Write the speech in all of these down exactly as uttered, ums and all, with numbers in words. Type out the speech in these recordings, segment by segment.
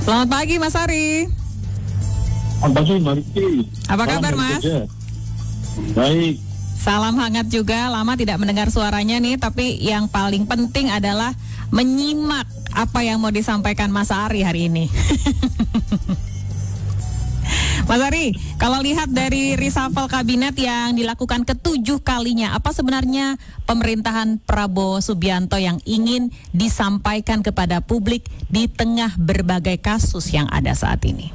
Selamat pagi Mas Ari. Selamat pagi Mbak Rizky. Apa kabar Mas? Baik. Salam hangat juga, lama tidak mendengar suaranya nih, tapi yang paling penting adalah menyimak apa yang mau disampaikan Mas Ari hari ini. Mas Ari, kalau lihat dari reshuffle kabinet yang dilakukan ketujuh kalinya, apa sebenarnya pemerintahan Prabowo Subianto yang ingin disampaikan kepada publik di tengah berbagai kasus yang ada saat ini?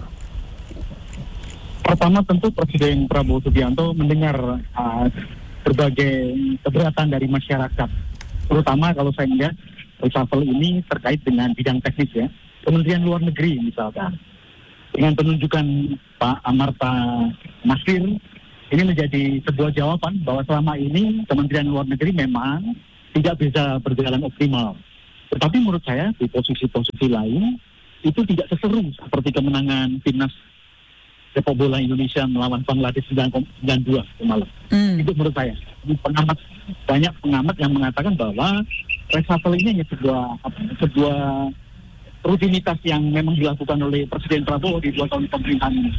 Pertama tentu Presiden Prabowo Subianto mendengar uh, berbagai keberatan dari masyarakat, terutama kalau saya melihat reshuffle ini terkait dengan bidang teknis ya, Kementerian Luar Negeri misalkan. Dengan penunjukan Pak Amarta Nasir, ini menjadi sebuah jawaban bahwa selama ini Kementerian Luar Negeri memang tidak bisa berjalan optimal. Tetapi menurut saya di posisi-posisi lain itu tidak seseru seperti kemenangan timnas sepak bola Indonesia melawan Bangladesh sembilan dua kemarin. Hmm. Itu menurut saya. Pengamat, banyak pengamat yang mengatakan bahwa reshuffle ini hanya sebuah apa, sebuah rutinitas yang memang dilakukan oleh Presiden Prabowo di dua tahun pemerintahan ini.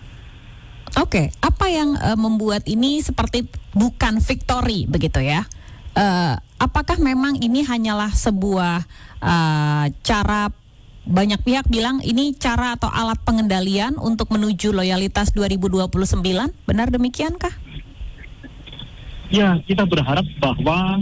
Oke, apa yang uh, membuat ini seperti bukan victory begitu ya? Uh, apakah memang ini hanyalah sebuah uh, cara, banyak pihak bilang ini cara atau alat pengendalian untuk menuju loyalitas dua ribu dua puluh sembilan? Benar demikiankah? Ya, kita berharap bahwa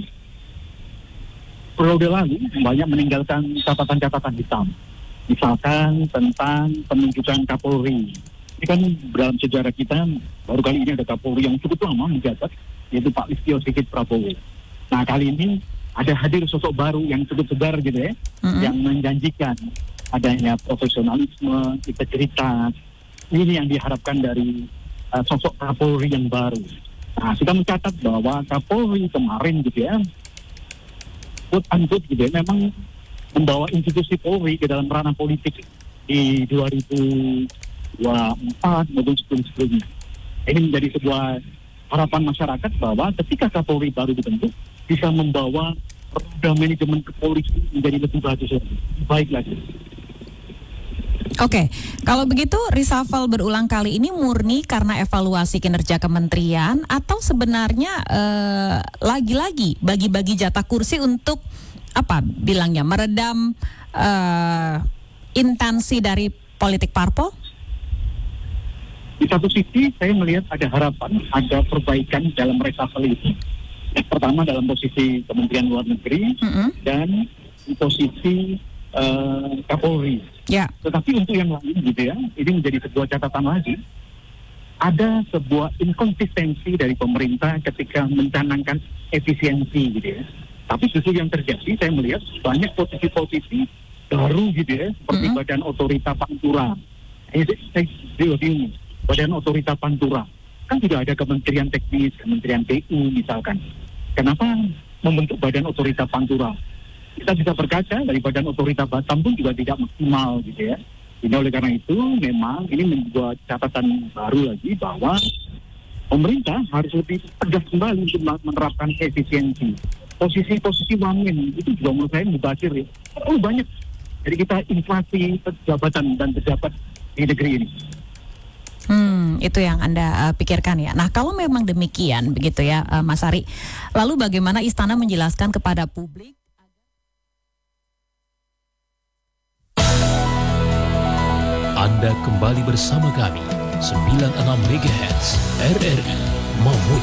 periode lalu banyak meninggalkan catatan-catatan hitam. Misalkan tentang penunjukan Kapolri. Ini kan dalam sejarah kita baru kali ini ada Kapolri yang cukup lama menjabat, yaitu Pak Listio Sigit Prabowo. Nah kali ini ada hadir sosok baru yang cukup segar gitu ya, mm-hmm. yang menjanjikan adanya profesionalisme, integritas. Ini yang diharapkan dari uh, sosok Kapolri yang baru. Nah kita mencatat bahwa Kapolri kemarin gitu ya, quote-unquote gitu ya, memang membawa institusi Polri ke dalam ranah politik di dua ribu dua puluh empat maupun sebelum-sebelumnya. Ini menjadi sebuah harapan masyarakat bahwa ketika Kapolri baru dibentuk, bisa membawa roda manajemen kepolisian menjadi lebih bagus, lebih baik lagi. Oke, kalau begitu reshuffle berulang kali ini murni karena evaluasi kinerja kementerian atau sebenarnya eh, lagi-lagi bagi-bagi jatah kursi untuk apa bilangnya meredam eh, intensi dari politik parpol? Di satu sisi saya melihat ada harapan, ada perbaikan dalam reshuffle itu. Yang pertama dalam posisi Kementerian Luar Negeri mm-hmm. dan di posisi uh, Kapolri. Ya. Tetapi untuk yang lain gitu ya, ini menjadi sebuah catatan lagi. Ada sebuah inkonsistensi dari pemerintah ketika mencanangkan efisiensi gitu ya. Tapi justru yang terjadi saya melihat banyak posisi-posisi baru gitu ya, seperti mm-hmm. Badan Otorita Pantura. Ini saya bingung. Badan Otorita Pantura. Kan tidak ada Kementerian Teknis, Kementerian P U misalkan. Kenapa membentuk Badan Otorita Pantura? Kita bisa berkaca dari Badan Otorita Batam pun juga tidak maksimal gitu ya. Jadi oleh karena itu memang ini membuat catatan baru lagi bahwa pemerintah harus lebih tegas kembali untuk menerapkan efisiensi. Posisi-posisi wamen itu juga menurut saya mubazir ya. Oh banyak. Jadi kita inflasi jabatan dan pejabat di negeri ini. Hmm, itu yang Anda uh, pikirkan ya. Nah, kalau memang demikian begitu ya, uh, Mas Ari. Lalu bagaimana Istana menjelaskan kepada publik? Anda kembali bersama kami sembilan puluh enam megahertz R R I Mamuju.